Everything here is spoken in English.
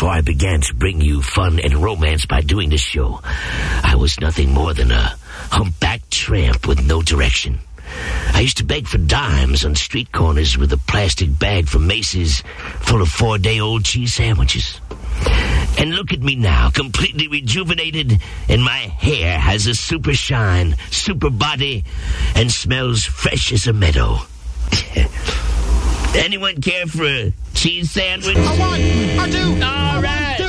before I began to bring you fun and romance by doing this show, I was nothing more than a humpbacked tramp with no direction. I used to beg for dimes on street corners with a plastic bag from Macy's full of 4-day-old cheese sandwiches. And look at me now, completely rejuvenated, and my hair has a super shine, super body, and smells fresh as a meadow. Anyone care for a cheese sandwich? I do. All right.